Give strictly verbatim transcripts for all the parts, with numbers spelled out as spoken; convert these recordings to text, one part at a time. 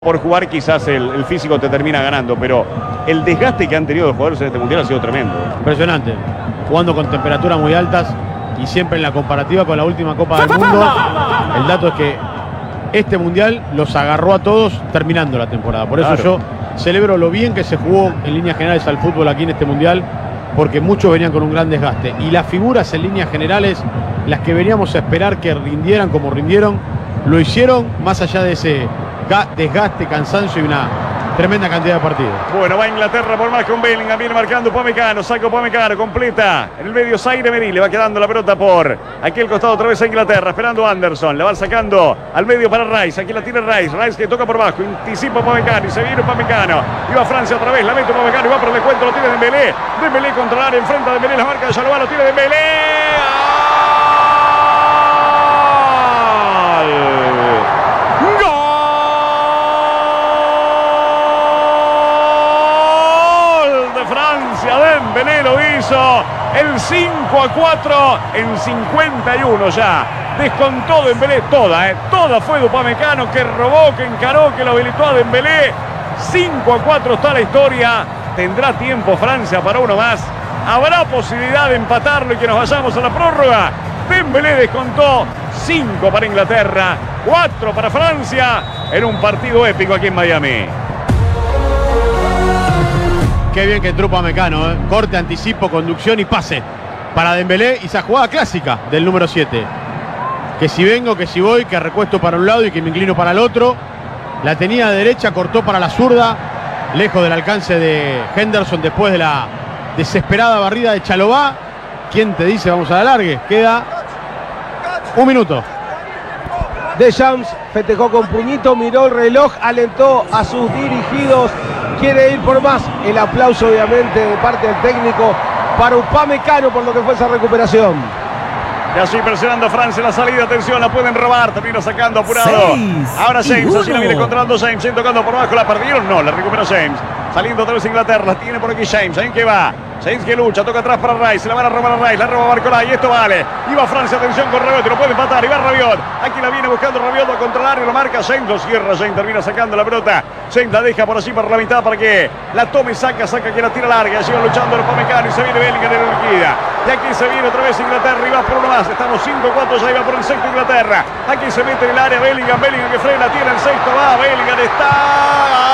Por jugar quizás el, el físico te termina ganando, pero el desgaste que han tenido los jugadores en este mundial ha sido tremendo. Impresionante, jugando con temperaturas muy altas y siempre en la comparativa con la última Copa del Mundo. El dato es que este mundial los agarró a todos terminando la temporada. Por eso Claro. yo celebro lo bien que se jugó en líneas generales al fútbol aquí en este mundial, porque muchos venían con un gran desgaste. Y las figuras en líneas generales, las que veníamos a esperar que rindieran como rindieron, lo hicieron más allá de ese desgaste, cansancio y una tremenda cantidad de partidos. Bueno, va Inglaterra por más con Bellingham, viene marcando Upamecano, saca Upamecano, completa en el medio Zaire Emery, le va quedando la pelota por aquel costado otra vez a Inglaterra, esperando a Anderson, la va sacando al medio para Rice, aquí la tiene Rice, Rice que toca por bajo, anticipa Upamecano y se viene Upamecano, y va Francia otra vez, la mete Upamecano y va por el encuentro, lo tiene Dembélé, Dembélé contra el área, enfrenta a Dembélé, la marca de Chalobah, lo tiene Dembélé. Dembélé lo hizo, el cinco a cuatro en cincuenta y uno ya. Descontó Dembélé toda, eh, toda fue de Upamecano, que robó, que encaró, que lo habilitó a Dembélé. cinco a cuatro está la historia. Tendrá tiempo Francia para uno más. Habrá posibilidad de empatarlo y que nos vayamos a la prórroga. Dembélé descontó, cinco para Inglaterra, cuatro para Francia en un partido épico aquí en Miami. Qué bien que entró Upamecano, ¿eh? Corte, anticipo, conducción y pase para Dembélé y esa jugada clásica del número siete. Que si vengo, que si voy, que recuesto para un lado y que me inclino para el otro. La tenía de derecha, cortó para la zurda, lejos del alcance de Henderson después de la desesperada barrida de Chalobah. ¿Quién te dice vamos a la largue? Queda un minuto. Deschamps festejó con puñito, miró el reloj, alentó a sus dirigidos. Quiere ir por más. El aplauso obviamente de parte del técnico para Upamecano por lo que fue esa recuperación. Y así presionando a Francia en la salida, atención, la pueden robar, termina sacando apurado. Seis Ahora James, y así la uno. viene controlando James, James tocando por abajo, la perdieron, no, la recuperó James. Saliendo otra vez Inglaterra, la tiene por aquí James, James que va, James que lucha, toca atrás para Rice, se la van a robar a Rice, la roba Barcola y esto vale. Iba Francia, atención con Rabiot, lo puede empatar, y va Rabiot. Aquí la viene buscando Rabiot, va a controlar y lo marca James, lo cierra James, termina sacando la pelota. James la deja por así para la mitad para que la tome y saca, saca que la tira larga, sigue luchando el Upamecano y se viene Bellingham en la liquida. Y aquí se viene otra vez Inglaterra y va por uno más, estamos cinco a cuatro, ya iba por el sexto Inglaterra. Aquí se mete en el área Bellingham, Bellingham que frena, tiene el sexto, va Bellingham, está...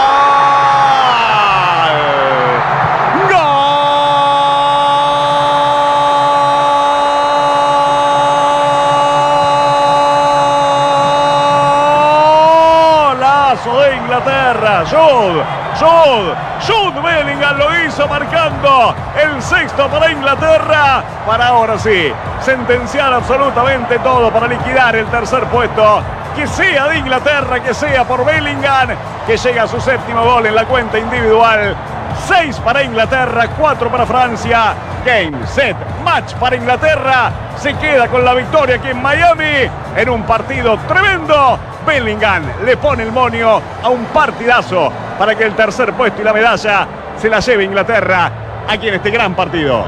de Inglaterra, Jude, Jude, Jude Bellingham lo hizo marcando el sexto para Inglaterra, para ahora sí, sentenciar absolutamente todo para liquidar el tercer puesto, que sea de Inglaterra, que sea por Bellingham, que llega a su séptimo gol en la cuenta individual. seis para Inglaterra, cuatro para Francia. Game, set, match para Inglaterra. Se queda con la victoria aquí en Miami en un partido tremendo. Bellingham le pone el monio a un partidazo para que el tercer puesto y la medalla se la lleve Inglaterra aquí en este gran partido.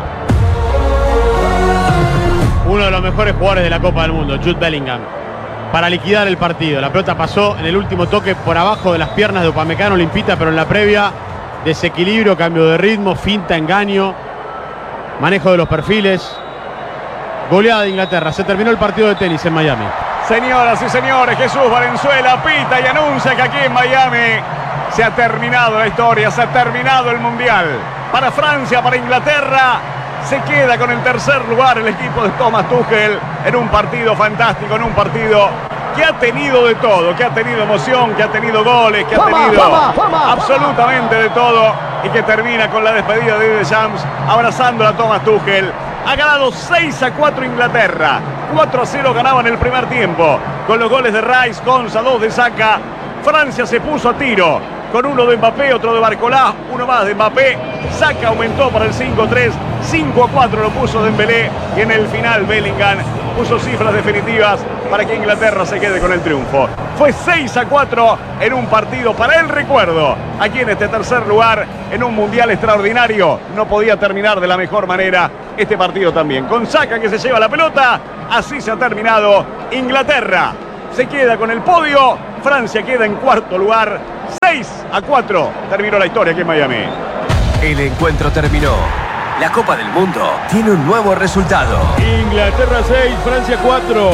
Uno de los mejores jugadores de la Copa del Mundo, Jude Bellingham, para liquidar el partido. La pelota pasó en el último toque por abajo de las piernas de Upamecano, limpita, pero en la previa desequilibrio, cambio de ritmo, finta, engaño, manejo de los perfiles. Goleada de Inglaterra. Se terminó el partido de tenis en Miami. Señoras y señores, Jesús Valenzuela pita y anuncia que aquí en Miami se ha terminado la historia, se ha terminado el Mundial. Para Francia, para Inglaterra, se queda con el tercer lugar el equipo de Thomas Tuchel en un partido fantástico, en un partido que ha tenido de todo, que ha tenido emoción, que ha tenido goles, que ha ¡Fama, tenido fama, fama! absolutamente de todo y que termina con la despedida de Deschamps abrazando a Thomas Tuchel. Ha ganado seis a cuatro Inglaterra, cuatro a cero ganaba en el primer tiempo, con los goles de Rice, Konsa, dos de Saka. Francia se puso a tiro, con uno de Mbappé, otro de Barcola, uno más de Mbappé. Saka aumentó para el cinco a tres, cinco a cuatro lo puso Dembélé y en el final Bellingham puso cifras definitivas para que Inglaterra se quede con el triunfo. Fue seis a cuatro en un partido para el recuerdo. Aquí en este tercer lugar, en un mundial extraordinario, no podía terminar de la mejor manera este partido también. Con Saka que se lleva la pelota, así se ha terminado. Inglaterra se queda con el podio, Francia queda en cuarto lugar seis a cuatro. Terminó la historia aquí en Miami. El encuentro terminó. La Copa del Mundo tiene un nuevo resultado. Inglaterra seis, Francia cuatro.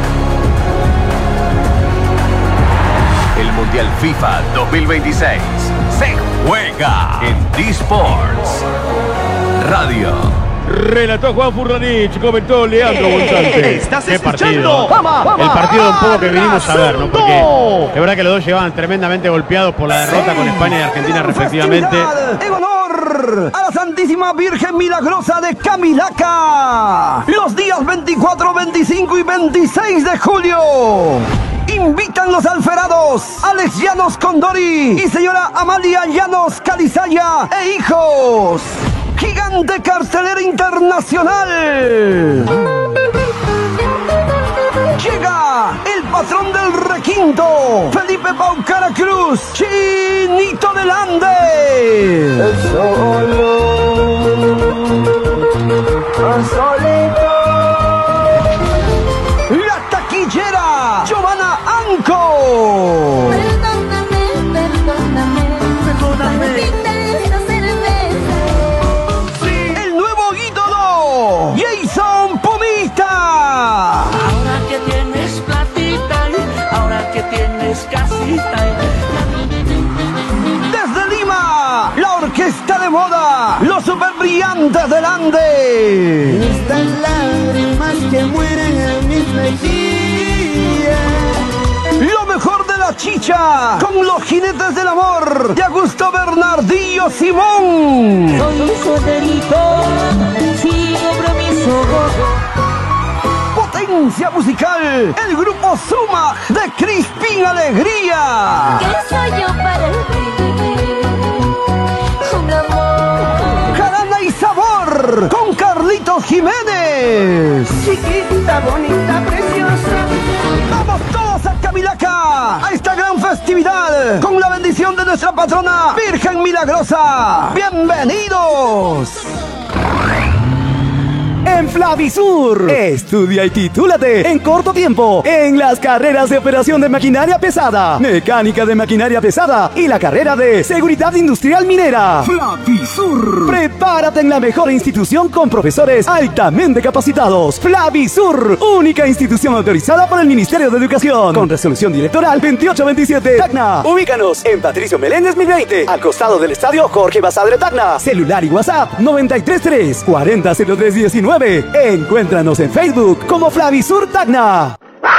El Mundial FIFA dos mil veintiséis se juega en D-Sports Radio. Relató Juan Furlanich, comentó Leandro González. ¿Qué partido? El partido un poco que vinimos a ver, ¿no? Porque es verdad que los dos llegaban tremendamente golpeados por la derrota con España y Argentina respectivamente. En honor a la Santísima Virgen Milagrosa de Camilaca, los días veinticuatro, veinticinco y veintiséis de julio. Invitan los alferados Alex Llanos Condori y señora Amalia Llanos Calizaya e hijos. Gigante cartelera internacional. Llega el patrón del requinto, Felipe Paucara Cruz, Chinito del Ande. El solo, el solito. La taquillera, Giovanna Anco. Perdóname, perdóname, perdóname. Esta cerveza. El nuevo ídolo, Jason Pumita. Ahora que tienes platita, ahora que tienes casita. Desde Lima, la orquesta de moda, los super brillantes del Ande. Estas lágrimas que mueren en mis mejillas. Lo mejor de la chicha, con los jinetes del amor, de Augusto Bernardillo Simón. Soy un solterito, sigo promiso. Potencia musical, el grupo Suma de Crispín Alegría. ¿Qué soy yo para ti? Un amor. Jarana y sabor, con Carlitos Jiménez. Chiquita, bonita, preciosa. Vamos todos a Camilaca, a esta gran festividad, con la bendición de nuestra patrona Virgen Milagrosa. ¡Bienvenidos! En Flavisur, estudia y titúlate en corto tiempo en las carreras de operación de maquinaria pesada, mecánica de maquinaria pesada y la carrera de seguridad industrial minera. Flavisur. Prepárate en la mejor institución con profesores altamente capacitados. Flavisur, única institución autorizada por el Ministerio de Educación, con resolución directoral veintiocho veintisiete. Tacna, ubícanos en Patricio Meléndez mil veinte, al costado del estadio Jorge Basadre Tacna. Celular y WhatsApp noventa y tres tres cuarenta cero tres diecinueve. Encuéntranos en Facebook como Flavisur Tacna.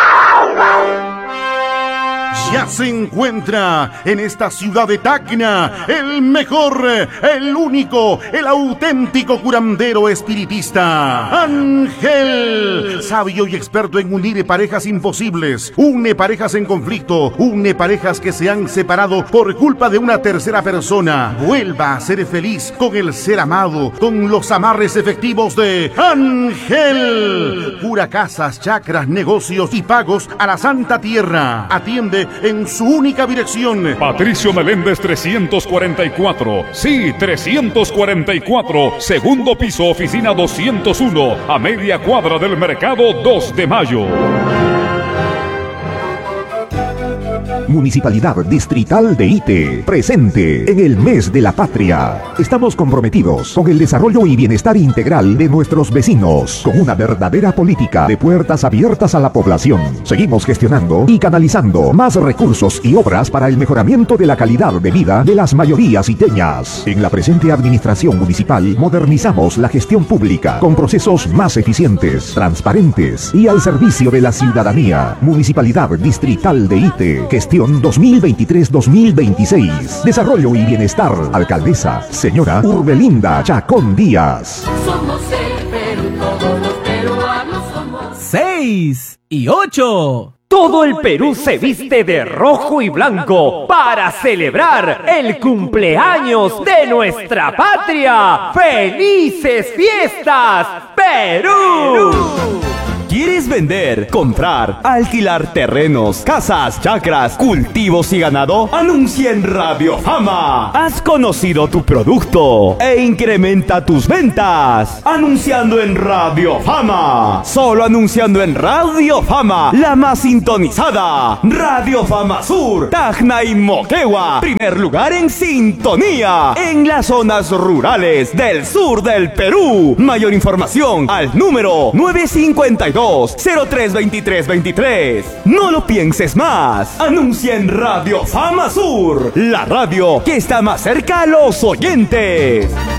Ya se encuentra en esta ciudad de Tacna el mejor, el único, el auténtico curandero espiritista, Ángel, sabio y experto en unir parejas imposibles, une parejas en conflicto, une parejas que se han separado por culpa de una tercera persona. Vuelva a ser feliz con el ser amado, con los amarres efectivos de Ángel. Cura casas, chakras, negocios y pagos a la Santa Tierra. Atiende en su única dirección. Patricio Meléndez trescientos cuarenta y cuatro. Sí, trescientos cuarenta y cuatro. Segundo piso, oficina doscientos uno. A media cuadra del mercado dos de mayo. Municipalidad Distrital de Ite, presente en el Mes de la Patria. Estamos comprometidos con el desarrollo y bienestar integral de nuestros vecinos, con una verdadera política de puertas abiertas a la población. Seguimos gestionando y canalizando más recursos y obras para el mejoramiento de la calidad de vida de las mayorías iteñas. En la presente administración municipal modernizamos la gestión pública con procesos más eficientes, transparentes y al servicio de la ciudadanía. Municipalidad Distrital de Ite, gestión dos mil veintitrés dos mil veintiséis. Desarrollo y bienestar. Alcaldesa, señora Urbelinda Chacón Díaz. Somos el Perú, todos los peruanos somos. Seis y ocho. Todo el Perú se viste de rojo y blanco para celebrar el cumpleaños de nuestra patria. ¡Felices fiestas, Perú! ¿Quieres vender, comprar, alquilar terrenos, casas, chacras, cultivos y ganado? Anuncia en Radio Fama. Has conocido tu producto e incrementa tus ventas anunciando en Radio Fama. Solo anunciando en Radio Fama, la más sintonizada. Radio Fama Sur, Tacna y Moquegua. Primer lugar en sintonía en las zonas rurales del sur del Perú. Mayor información al número nueve cinco dos, cero tres dos tres dos tres. No lo pienses más. Anuncia en Radio Fama Sur, la radio que está más cerca a los oyentes.